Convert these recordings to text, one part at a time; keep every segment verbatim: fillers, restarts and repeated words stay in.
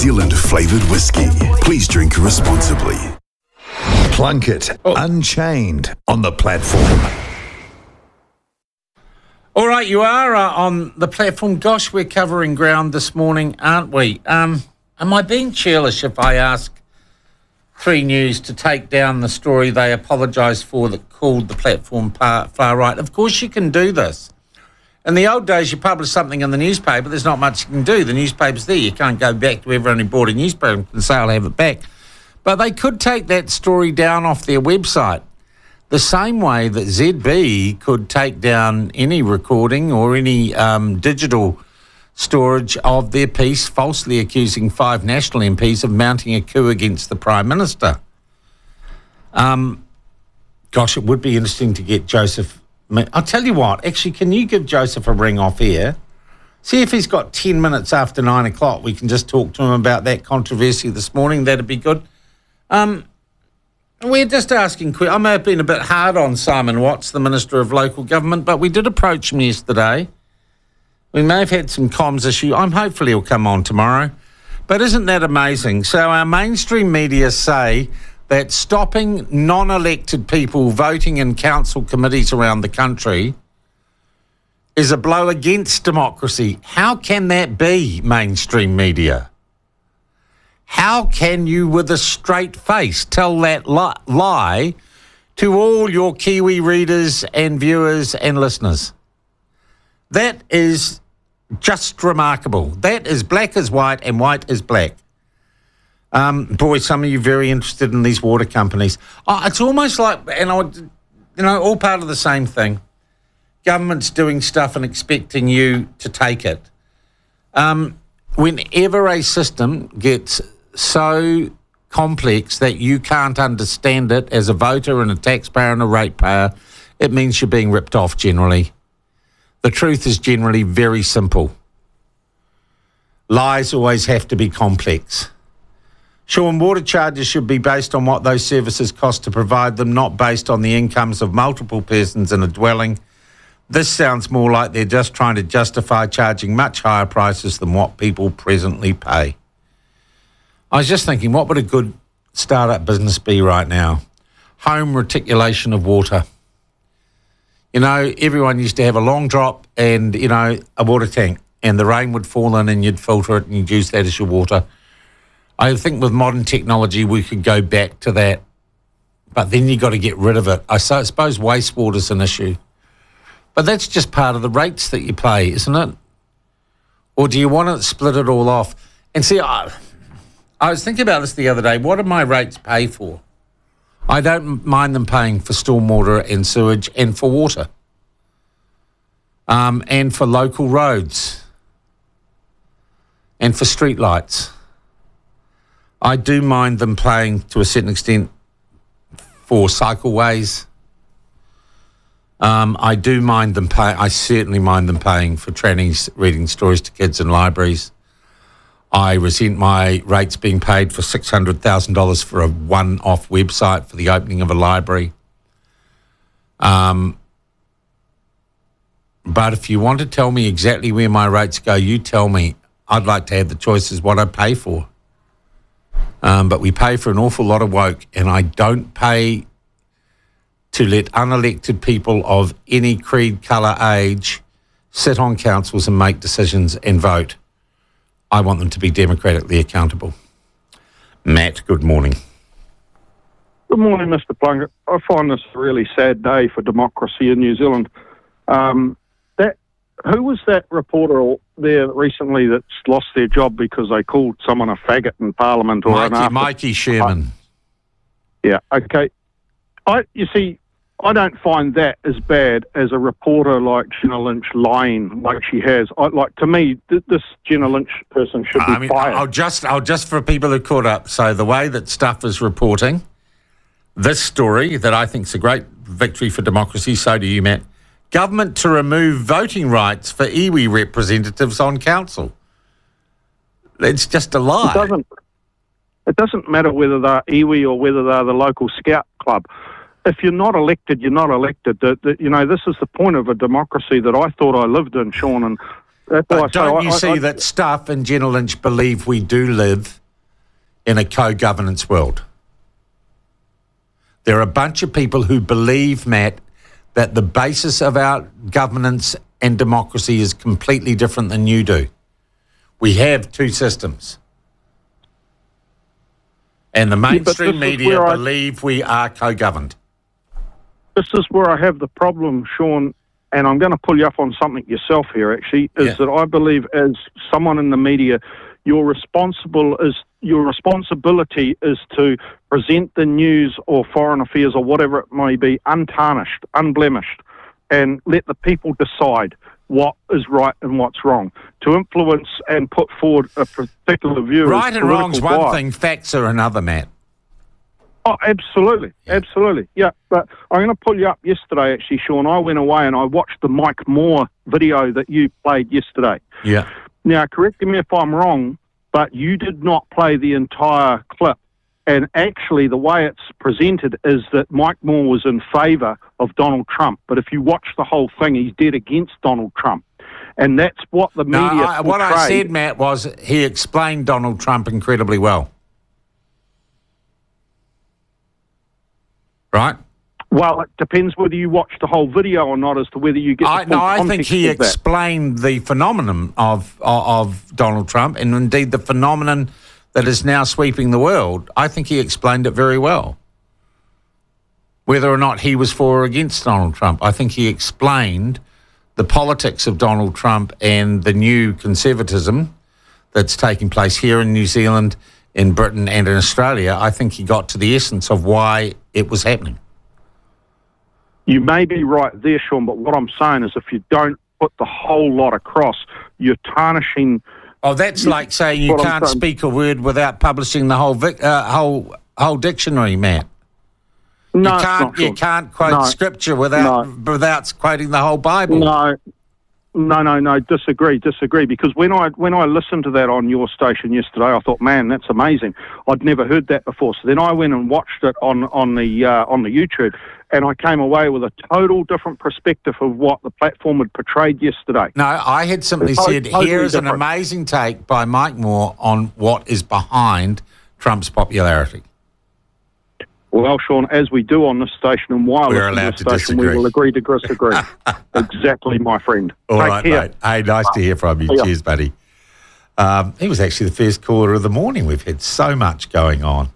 Zealand flavoured whiskey. Please drink responsibly. Plunkett oh. Unchained on the platform. All right, you are uh, on the platform. Gosh, we're covering ground this morning, aren't we? Um, am I being churlish if I ask Three News to take down the story they apologised for that called the platform far, far right? Of course you can do this. In the old days, you publish something in the newspaper, there's not much you can do. The newspaper's there. You can't go back to everyone who bought a newspaper and say, I'll have it back. But they could take that story down off their website. The same way that Z B could take down any recording or any um, digital storage of their piece, falsely accusing five National M Ps of mounting a coup against the Prime Minister. Um, gosh, it would be interesting to get Joseph... I'll tell you what, actually, can you give Joseph a ring off here? See if he's got ten minutes after nine o'clock. We can just talk to him about that controversy this morning. That'd be good. Um... We're just asking, I may have been a bit hard on Simon Watts, the Minister of Local Government, but we did approach him yesterday. We may have had some comms issue. I'm hopefully he'll come on tomorrow. But isn't that amazing? So our mainstream media say that stopping non-elected people voting in council committees around the country is a blow against democracy. How can that be, mainstream media? How can you, with a straight face, tell that li- lie to all your Kiwi readers and viewers and listeners? That is just remarkable. That is black as white and white as black. Um, boy, some of you very interested in these water companies. Oh, it's almost like, and I, you know, all part of the same thing. Government's doing stuff and expecting you to take it. Um, whenever a system gets so complex that you can't understand it as a voter and a taxpayer and a ratepayer, it means you're being ripped off generally. The truth is generally very simple. Lies always have to be complex. Sure, water charges should be based on what those services cost to provide them, not based on the incomes of multiple persons in a dwelling. This sounds more like they're just trying to justify charging much higher prices than what people presently pay. I was just thinking, what would a good startup business be right now? Home reticulation of water. You know, everyone used to have a long drop and, you know, a water tank, and the rain would fall in and you'd filter it and you'd use that as your water. I think with modern technology, we could go back to that, but then you've got to get rid of it. I suppose wastewater's an issue, but that's just part of the rates that you pay, isn't it? Or do you want to split it all off? And see, I... I was thinking about this the other day. What do my rates pay for? I don't mind them paying for stormwater and sewage and for water. Um, and for local roads. And for street lights. I do mind them paying to a certain extent for cycleways. Um, I do mind them pay. I certainly mind them paying for trannies reading stories to kids in libraries. I resent my rates being paid for six hundred thousand dollars for a one-off website for the opening of a library. Um, but if you want to tell me exactly where my rates go, you tell me. I'd like to have the choice as what I pay for. Um, but we pay for an awful lot of woke, and I don't pay to let unelected people of any creed, colour, age sit on councils and make decisions and vote. I want them to be democratically accountable. Matt, good morning. Good morning, Mister Plunkett. I find this a really sad day for democracy in New Zealand. Um, that who was that reporter there recently that's lost their job because they called someone a faggot in Parliament? Or Mikey, an after- Mikey Sherman. Uh, yeah, okay. I you see, I don't find that as bad as a reporter like Jenna Lynch lying like she has. I, like to me, th- this Jenna Lynch person should be I mean, fired. I'll just, I'll just for people who caught up. So the way that Stuff is reporting this story that I think is a great victory for democracy. So do you, Matt. Government to remove voting rights for iwi representatives on council. It's just a lie. It doesn't. It doesn't matter whether they're iwi or whether they're the local scout club. If you're not elected, you're not elected. The, the, you know, this is the point of a democracy that I thought I lived in, Sean. And That's why I But say don't I- you I- see I- that Stuff and Jenna Lynch believe we do live in a co-governance world? There are a bunch of people who believe, Matt, that the basis of our governance and democracy is completely different than you do. We have two systems. And the but mainstream this is media where I- believe we are co-governed. This is where I have the problem, Sean, and I'm going to pull you up on something yourself here, actually, is Yeah. that I believe as someone in the media, your responsible is your responsibility is to present the news or foreign affairs or whatever it may be untarnished, unblemished, and let the people decide what is right and what's wrong. To influence and put forward a particular view. Right is and wrong's political one bias. thing, facts are another, Matt. Oh, absolutely, absolutely, yeah. But I'm going to pull you up yesterday, actually, Sean. I went away and I watched the Mike Moore video that you played yesterday. Yeah. Now, correct me if I'm wrong, but you did not play the entire clip. And actually, the way it's presented is that Mike Moore was in favour of Donald Trump. But if you watch the whole thing, he's dead against Donald Trump. And that's what the No, media I, what I portrayed. said, Matt, was he explained Donald Trump incredibly well. Right? Well, it depends whether you watch the whole video or not as to whether you get the I, full no, I think context he of that. explained the phenomenon of, of of Donald Trump and indeed the phenomenon that is now sweeping the world. I think he explained it very well. Whether or not he was for or against Donald Trump, I think he explained the politics of Donald Trump and the new conservatism that's taking place here in New Zealand, in Britain and in Australia. I think he got to the essence of why it was happening. You may be right there, Sean, but what I'm saying is if you don't put the whole lot across, you're tarnishing... Oh, that's You- like saying you what I'm can't saying- speak a word without publishing the whole vic, uh, whole whole dictionary, Matt. No, you it's can't not, you Sean. can't quote No. scripture without without quoting the whole Bible. No, no, no, no, disagree, disagree. Because when I when I listened to that on your station yesterday, I thought, man, that's amazing. I'd never heard that before. So then I went and watched it on on the uh, on the YouTube, and I came away with a total different perspective of what the platform had portrayed yesterday. No, I had simply It's said, totally here is an different. amazing take by Mike Moore on what is behind Trump's popularity. Well, Sean, as we do on this station and while We're listening allowed to to this station, disagree. we will agree to disagree. Exactly, my friend. All Take right, care. mate. Hey, nice to hear from you. Yeah. Cheers, buddy. Um, he was actually the first caller of the morning. We've had so much going on.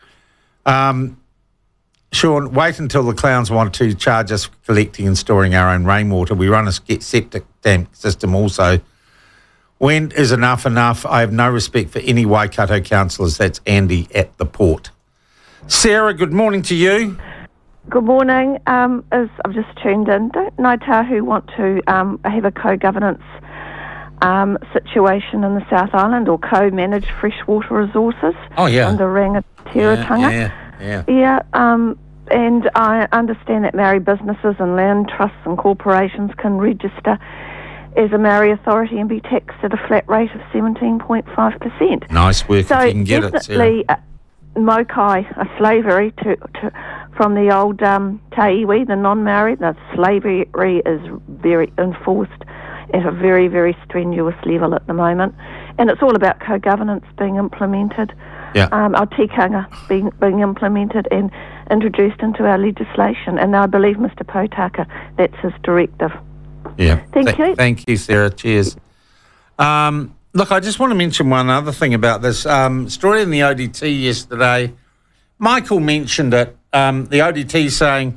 Um, Sean, wait until the clowns want to charge us for collecting and storing our own rainwater. We run a ske- septic tank system also. When is enough enough? I have no respect for any Waikato councillors. That's Andy at the port. Sarah, good morning to you. Good morning. Um, as I've just tuned in, don't Ngāi Tahu want to um, have a co-governance um, situation in the South Island or co-manage freshwater resources Oh, yeah. under Rangatiratanga? Yeah, yeah, yeah. Yeah, um, and I understand that Maori businesses and land trusts and corporations can register as a Maori authority and be taxed at a flat rate of seventeen point five percent. Nice work So if you can get it, Sarah. definitely uh, Mokai, a slavery to, to from the old um, te iwi, the non-Maori. The slavery is very enforced at a very, very strenuous level at the moment. And it's all about co-governance being implemented. Yeah. Um, our tikanga being, being implemented and introduced into our legislation. And I believe Mister Potaka, that's his directive. Yeah. Thank Th- you. Thank you, Sarah. Cheers. Um, look, I just want to mention one other thing about this. Um, story in the O D T yesterday. Michael mentioned it. Um, the O D T saying,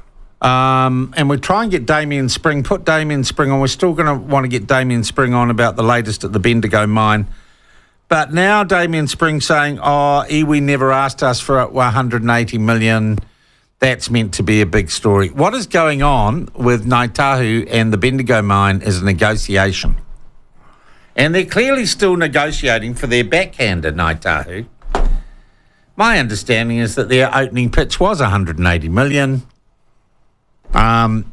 um, and we try and get Damien Spring, put Damien Spring on. We're still going to want to get Damien Spring on about the latest at the Bendigo mine. But now Damien Spring saying, oh, iwi never asked us for one hundred eighty million. That's meant to be a big story. What is going on with Ngāi Tahu and the Bendigo mine is a negotiation. And they're clearly still negotiating for their backhander, Ngāi Tahu. My understanding is that their opening pitch was one hundred eighty million. Um,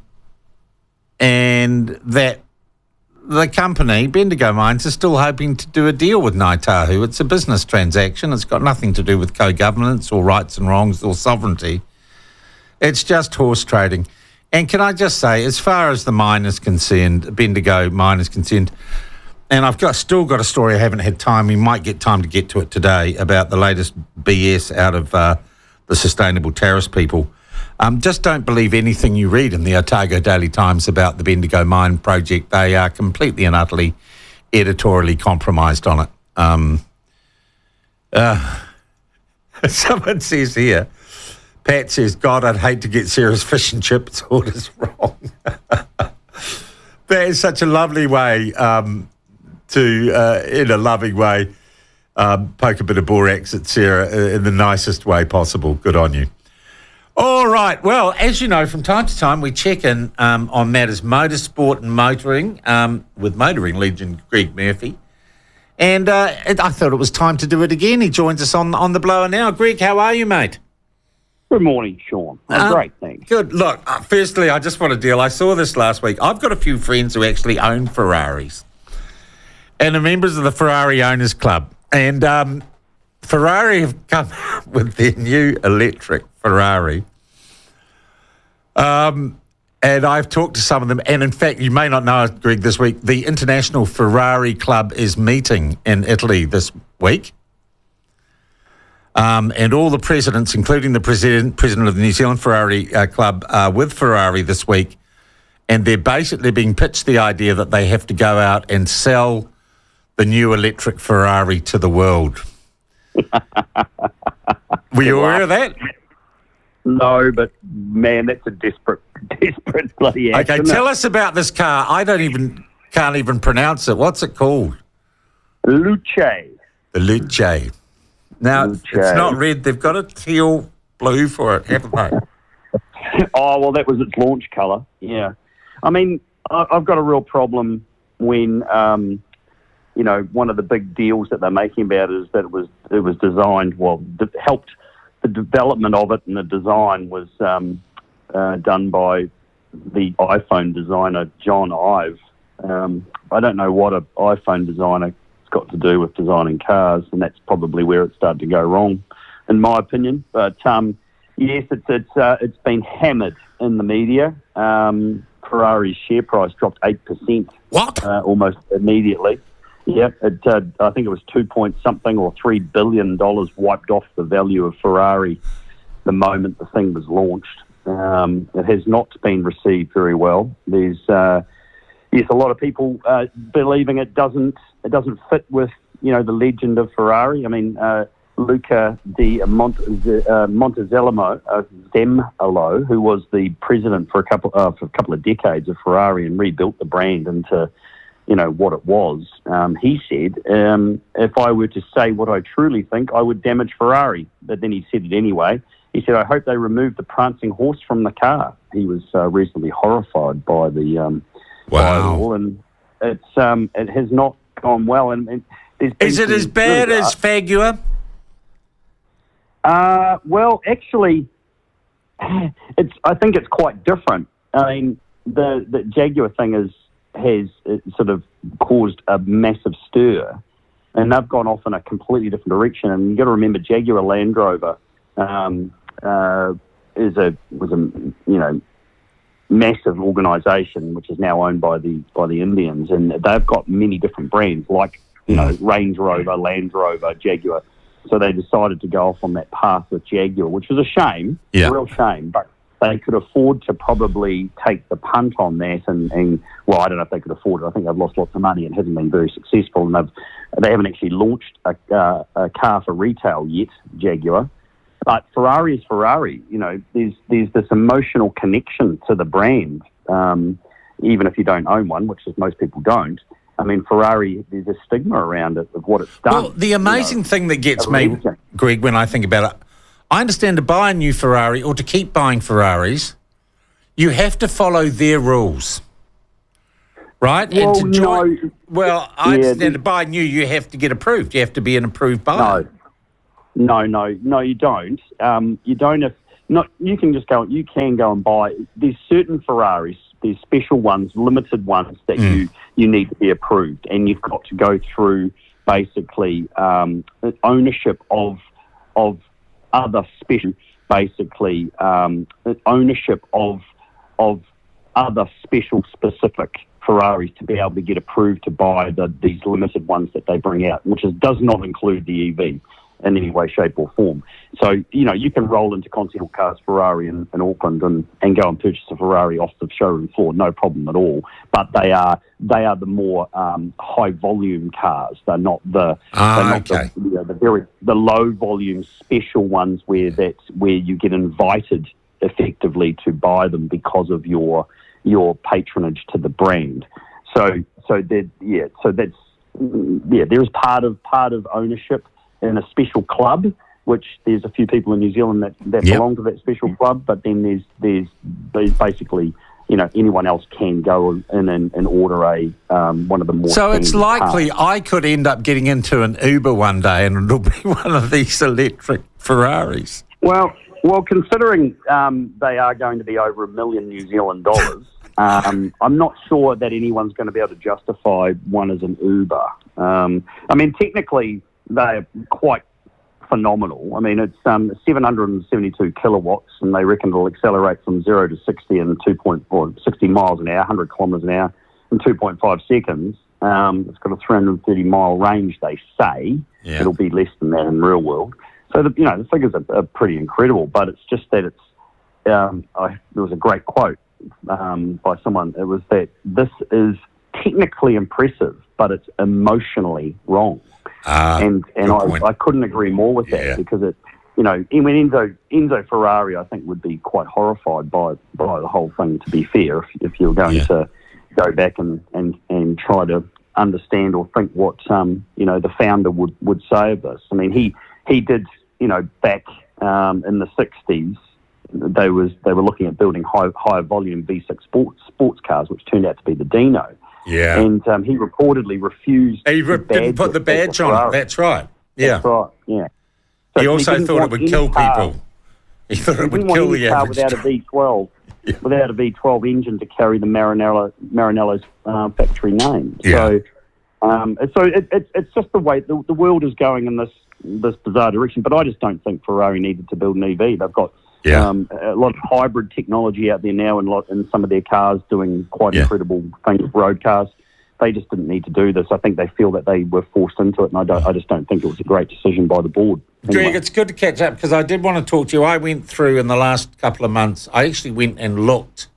and that the company, Bendigo Mines, is still hoping to do a deal with Ngāi Tahu. It's a business transaction. It's got nothing to do with co-governance or rights and wrongs or sovereignty. It's just horse trading. And can I just say, as far as the mine is concerned, Bendigo mine is concerned, and I've got still got a story I haven't had time. We might get time to get to it today about the latest B S out of uh, the Sustainable Terrace people. Um, just don't believe anything you read in the Otago Daily Times about the Bendigo Mine project. They are completely and utterly editorially compromised on it. Um, uh, someone says here, Pat says, God, I'd hate to get Sarah's fish and chips orders wrong. That is such a lovely way um, to, uh, in a loving way, um, poke a bit of borax at Sarah in the nicest way possible. Good on you. All right. Well, as you know, from time to time we check in um, on matters motorsport and motoring um, with motoring legend Greg Murphy. And uh, I thought it was time to do it again. He joins us on, on the blower now. Greg, how are you, mate? Good morning, Sean. I'm Um, great, thanks. Good. Look, uh, firstly, I just want to deal. I saw this last week. I've got a few friends who actually own Ferraris and are members of the Ferrari Owners Club. And um, Ferrari have come out with their new electric Ferrari. Um, and I've talked to some of them. And in fact, you may not know it, Greg, this week, the International Ferrari Club is meeting in Italy this week. Um, and all the presidents, including the president, president of the New Zealand Ferrari uh, Club, are with Ferrari this week. And they're basically being pitched the idea that they have to go out and sell the new electric Ferrari to the world. Were you aware of that? No, but man, that's a desperate, desperate bloody act. Okay, isn't tell it? us about this car. I don't even, can't even pronounce it. What's it called? Luce. The Luce. Now, Luce. it's not red. They've got a teal blue for it, haven't they? Oh, well, that was its launch colour. Yeah. I mean, I- I've got a real problem when, um, you know, one of the big deals that they're making about it is that it was it was designed, well, d- helped the development of it, and the design was um, uh, done by the iPhone designer, John Ive. Um, I don't know what an iPhone designer has got to do with designing cars, and that's probably where it started to go wrong, in my opinion. But um, yes, it's it's uh, it's been hammered in the media. Um, Ferrari's share price dropped eight percent. What? Uh, almost immediately. Yeah, it, uh, I think it was two point something or three billion dollars wiped off the value of Ferrari the moment the thing was launched. Um, it has not been received very well. There's uh, yes, a lot of people uh, believing it doesn't it doesn't fit with you know the legend of Ferrari. I mean, uh, Luca di Mont- uh, Montezemolo, uh, Zemolo, who was the president for a couple uh, for a couple of decades of Ferrari and rebuilt the brand into you know, what it was. Um, he said, um, if I were to say what I truly think, I would damage Ferrari. But then he said it anyway. He said, I hope they remove the prancing horse from the car. He was uh, reasonably horrified by the um, Wow. by it all. And it's, um, it has not gone well. And, and there's been Is it some as bad really, as Fagua? Uh, well, actually, it's. I think it's quite different. I mean, the, the Jaguar thing is has uh, sort of caused a massive stir, and they've gone off in a completely different direction. And you've got to remember, Jaguar Land Rover um, uh, is a was a you know massive organisation which is now owned by the by the Indians, and they've got many different brands like you know Range Rover, Land Rover, Jaguar. So they decided to go off on that path with Jaguar, which was a shame, Yeah. a real shame, but they could afford to probably take the punt on that, and, and well, I don't know if they could afford it. I think they've lost lots of money and hasn't been very successful, and they've they haven't actually launched a, uh, a car for retail yet, Jaguar. But Ferrari is Ferrari. You know, there's there's this emotional connection to the brand, um, even if you don't own one, which is most people don't. I mean, Ferrari, there's a stigma around it of what it's done. Well, the amazing you know, thing that gets a me, religion. Greg, when I think about it, I understand to buy a new Ferrari or to keep buying Ferraris, you have to follow their rules, right? Well, and to join, no. well, I Yeah, understand the- to buy new, you have to get approved. You have to be an approved buyer. No, no, no, no. You don't. Um, you don't have. Not. You can just go. You can go and buy. There's certain Ferraris. There's special ones, limited ones that Mm. you you need to be approved, and you've got to go through basically um, ownership of of other special, basically um, ownership of of other special specific Ferraris to be able to get approved to buy the, these limited ones that they bring out, which is, does not include the E V in any way, shape or form. So, you know, you can roll into Continental Cars Ferrari in, in Auckland and, and go and purchase a Ferrari off the showroom floor, no problem at all. But they are they are the more um, high volume cars. They're not the ah, they're not okay. the, you know, the very the low volume special ones where that's where you get invited effectively to buy them because of your your patronage to the brand. So so that yeah so that's yeah there is part of part of ownership in a special club, which there's a few people in New Zealand that, that yep. belong to that special club, but then there's there's, there's basically, you know, anyone else can go in and, and order a um, one of the more. So it's likely cars. I could end up getting into an Uber one day and it'll be one of these electric Ferraris. Well, well, considering um, they are going to be over a million New Zealand dollars, um, I'm not sure that anyone's going to be able to justify one as an Uber. Um, I mean, technically, they're quite phenomenal. I mean, it's um, seven hundred seventy-two kilowatts, and they reckon it'll accelerate from zero to sixty in two point four, sixty miles an hour, one hundred kilometres an hour in two point five seconds. Um, it's got a three hundred thirty mile range, they say. Yeah. It'll be less than that in real world. So, the, you know, the figures are, are pretty incredible, but it's just that it's, um, I, there was a great quote um, by someone. It was that this is technically impressive, but it's emotionally wrong. Uh, and and I, I couldn't agree more with that yeah. because it, you know, when Enzo Enzo Ferrari, I think, would be quite horrified by by the whole thing. To be fair, if if you're going yeah. to go back and, and, and try to understand or think what um you know the founder would, would say of this. I mean, he he did you know back um, in the sixties. They was they were looking at building high high volume V six sports sports cars, which turned out to be the Dino. Yeah, and um, he reportedly refused. He re- didn't put the badge on it. That's right. Yeah, that's right. Yeah. So he also he thought it would kill car. people. He thought he it would didn't kill want the any car average. without a V twelve, yeah. without a V twelve engine to carry the Maranello Maranello's uh, factory name. Yeah. So, um, so it, it, it's just the way the, the world is going in this this bizarre direction. But I just don't think Ferrari needed to build an E V. They've got. Yeah. Um, a lot of hybrid technology out there now, and lot in some of their cars doing quite yeah. incredible things with road cars. They just didn't need to do this. I think they feel that they were forced into it, and I, don't, I just don't think it was a great decision by the board. Anyway. Greg, it's good to catch up because I did want to talk to you. I went through in the last couple of months, I actually went and looked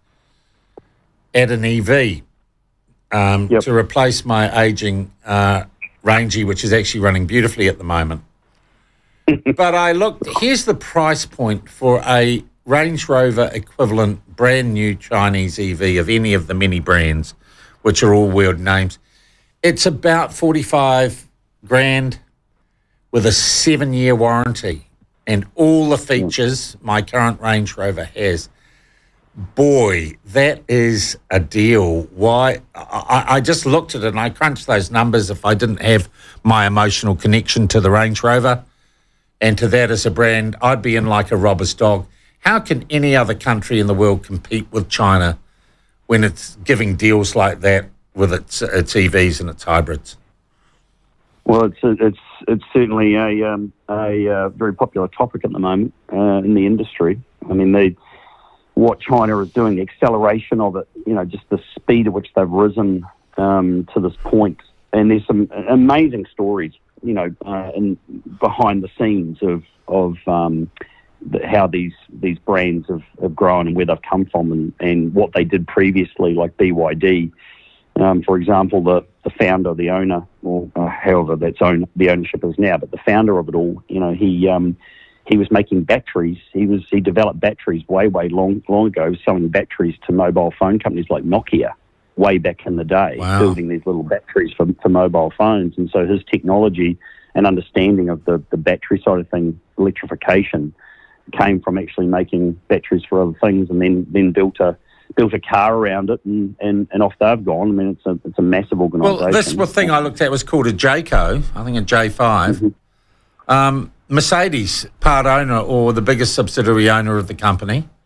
at an E V um, yep. to replace my ageing uh, Rangy, which is actually running beautifully at the moment. But I looked, here's the price point for a Range Rover equivalent brand new Chinese E V of any of the many brands, which are all weird names. It's about forty-five grand with a seven-year warranty and all the features my current Range Rover has. Boy, that is a deal. Why? I, I just looked at it and I crunched those numbers if I didn't have my emotional connection to the Range Rover and to that as a brand, I'd be in like a robber's dog. How can any other country in the world compete with China when it's giving deals like that with its its E Vs and its hybrids? Well, it's it's it's certainly a um, a uh, very popular topic at the moment uh, in the industry. I mean, they what China is doing, the acceleration of it, you know, just the speed at which they've risen um, to this point, and there's some amazing stories, you know, uh, in behind the scenes of of um, the, how these these brands have, have grown and where they've come from, and, and what they did previously, like B Y D. Um, for example, the, the founder, the owner, or uh, however that's own the ownership is now, but the founder of it all, you know, he um, he was making batteries. He was he developed batteries way way long long ago, selling batteries to mobile phone companies like Nokia way back in the day, wow. building these little batteries for, for mobile phones. And so his technology and understanding of the, the battery side of things, electrification, came from actually making batteries for other things, and then then built a built a car around it, and, and, and off they've gone. I mean, it's a it's a massive organisation. Well, this thing I looked at was called a Jayco, I think a J five. Mm-hmm. Um, Mercedes, part owner or the biggest subsidiary owner of the company.